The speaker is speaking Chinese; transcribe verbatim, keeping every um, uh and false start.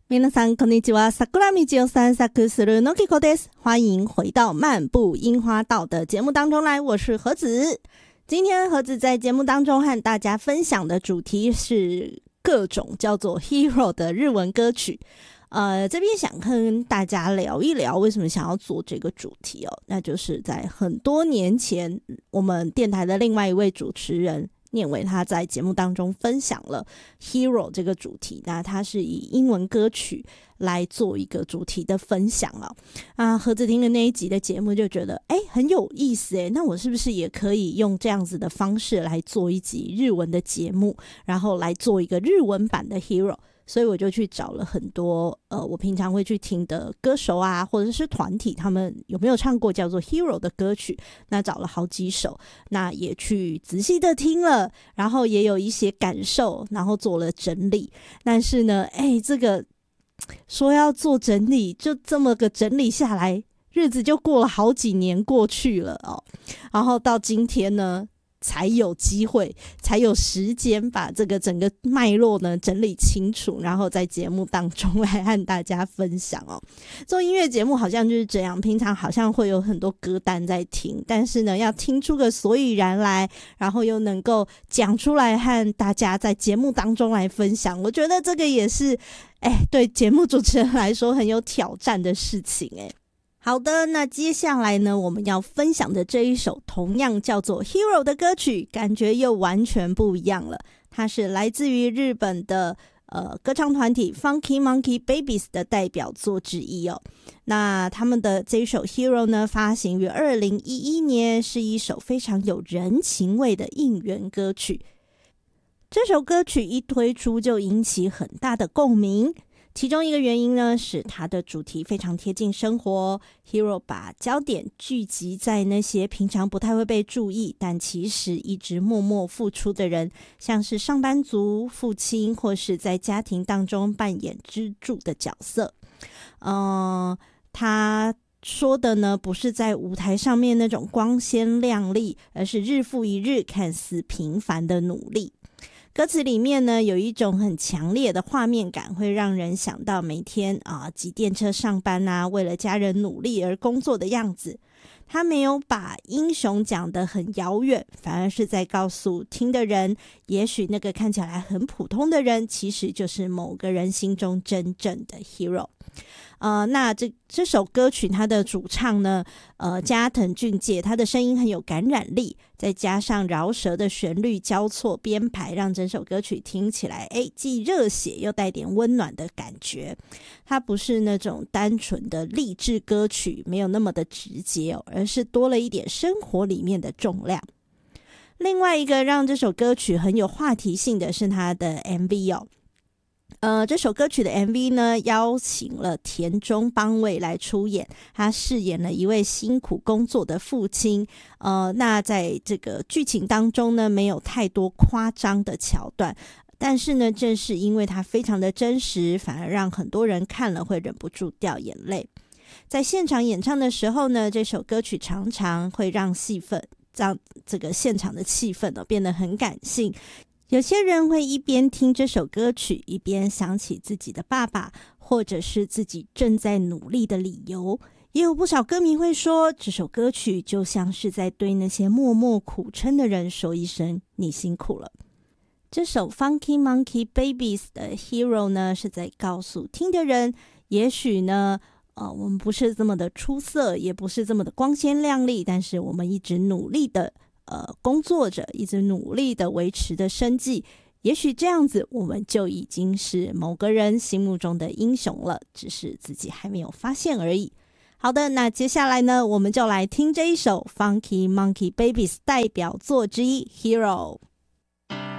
皆さんこんにちは、桜道を散策するのきこです。欢迎回到漫步樱花道的节目当中来，我是何子。今天何子在节目当中和大家分享的主题是各种叫做 Hero 的日文歌曲。呃，这边想跟大家聊一聊为什么想要做这个主题哦，那就是在很多年前，我们电台的另外一位主持人念伟他在节目当中分享了 Hero 这个主题，那他是以英文歌曲来做一个主题的分享哦。啊，何子听了那一集的节目就觉得哎很有意思哎，那我是不是也可以用这样子的方式来做一集日文的节目，然后来做一个日文版的 Hero？所以我就去找了很多呃，我平常会去听的歌手啊，或者是团体，他们有没有唱过叫做 Hero 的歌曲，那找了好几首，那也去仔细的听了，然后也有一些感受，然后做了整理。但是呢，哎，这个说要做整理，就这么个整理下来，日子就过了好几年过去了哦，然后到今天呢才有机会，才有时间把这个整个脉络呢整理清楚，然后在节目当中来和大家分享哦。做音乐节目好像就是这样，平常好像会有很多歌单在听，但是呢要听出个所以然来，然后又能够讲出来和大家在节目当中来分享，我觉得这个也是哎对节目主持人来说很有挑战的事情哎。好的，那接下来呢，我们要分享的这一首同样叫做 Hero 的歌曲，感觉又完全不一样了。它是来自于日本的呃歌唱团体 Funky Monkey Babies 的代表作之一哦。那他们的这一首 Hero 呢，发行于二零一一年，是一首非常有人情味的应援歌曲。这首歌曲一推出就引起很大的共鸣。其中一个原因呢，是它的主题非常贴近生活。Hero 把焦点聚集在那些平常不太会被注意，但其实一直默默付出的人，像是上班族、父亲，或是在家庭当中扮演支柱的角色。嗯，他说的呢，不是在舞台上面那种光鲜亮丽，而是日复一日看似平凡的努力。歌词里面呢，有一种很强烈的画面感，会让人想到每天啊挤电车上班啊，为了家人努力而工作的样子。他没有把英雄讲得很遥远，反而是在告诉听的人，也许那个看起来很普通的人，其实就是某个人心中真正的 hero。呃，那这这首歌曲它的主唱呢，呃，加藤俊介，他的声音很有感染力，再加上饶舌的旋律交错编排，让整首歌曲听起来，哎，既热血又带点温暖的感觉。它不是那种单纯的励志歌曲，没有那么的直接哦，而是多了一点生活里面的重量。另外一个让这首歌曲很有话题性的是它的 M V 哦。呃，这首歌曲的 M V 呢，邀请了田中邦卫来出演，他饰演了一位辛苦工作的父亲。呃，那在这个剧情当中呢，没有太多夸张的桥段，但是呢，正是因为它非常的真实，反而让很多人看了会忍不住掉眼泪。在现场演唱的时候呢，这首歌曲常常会让戏份，让这个现场的气氛呢变得很感性。有些人会一边听这首歌曲，一边想起自己的爸爸，或者是自己正在努力的理由。也有不少歌迷会说，这首歌曲就像是在对那些默默苦撑的人说一声你辛苦了。这首 Funky Monkey Babies 的 Hero 呢，是在告诉听的人，也许呢呃，我们不是这么的出色，也不是这么的光鲜亮丽，但是我们一直努力的呃，工作着，一直努力的维持的生计，也许这样子我们就已经是某个人心目中的英雄了，只是自己还没有发现而已。好的，那接下来呢，我们就来听这一首 Funky Monkey Babies 代表作之一 Hero。